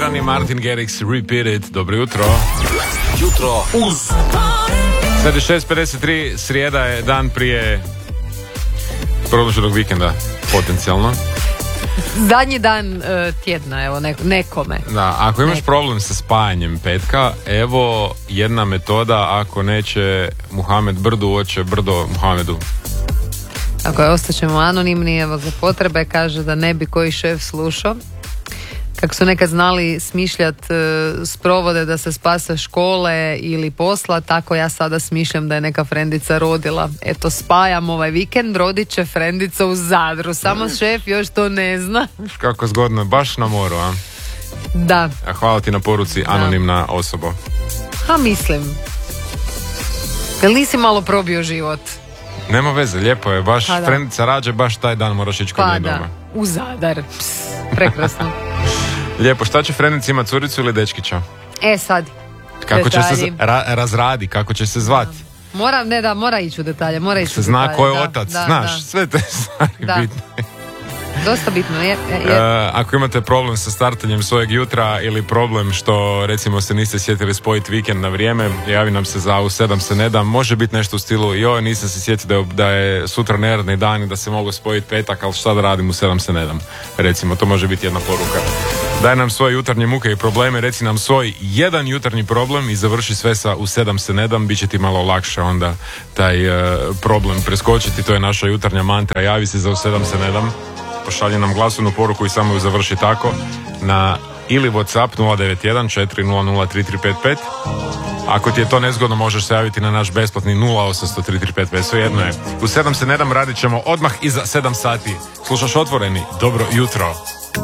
Sheeran i Martin Garrix, Repeat It. Dobro jutro. Jutro uz. Sad je 6:53, srijeda je dan prije produženog vikenda, potencijalno. Zadnji dan tjedna, evo, nekome. Da, ako imaš problem sa spajanjem petka, evo jedna metoda, ako neće Muhamed Brdu, hoće Brdo Muhamedu. Ako je ostaćemo anonimni, evo, za potrebe, kaže da ne bi koji šef slušao. Kako su nekad znali smišljat sprovode da se spase škole ili posla, tako ja sada smišljam da je neka frendica rodila. Eto, spajam ovaj vikend, rodit će frendica u Zadru. Samo šef još to ne zna. Kako zgodno, baš na moru, a? Da. A hvala ti na poruci, anonimna osoba. A mislim. Jel nisi malo probio život? Nema veze, lijepo je, baš frendica rađe, baš taj dan moraš ići kod nje doma. U Zadar. Prekrasno. Lijepo, šta će frendica imati, curicu ili dečkića? Sad. Kako će detalji. se razradi, kako će se zvati? Mora ići u detalje, Se zna ko je otac, znaš, sve te stvari bitne. Dosta bitno je. Ako imate problem sa startanjem svojeg jutra ili problem što recimo se niste sjetili spojiti vikend na vrijeme, javi nam se za u 7 se ne dam. Može biti nešto u stilu joj, nisam se sjetio da je sutra neradni dan i da se mogu spojiti petak, ali šta da radim u 7 se ne dam. Recimo, to može biti jedna poruka. Daj nam svoje jutarnje muke i probleme, reci nam svoj jedan jutarnji problem i završi sve sa u 7 se ne dam, bit će ti malo lakše onda taj problem preskočiti. To je naša jutarnja mantra, javi se za u 7 se ne dam. Pošalje nam glasovnu poruku i samo ju završi tako na ili WhatsApp 091 400 3355. Ako ti je to nezgodno, možeš se javiti na naš besplatni 0800 3355. Svejedno je. U 7 se ne dam, radit ćemo odmah iza 7 sati. Slušaš Otvoreni, dobro jutro.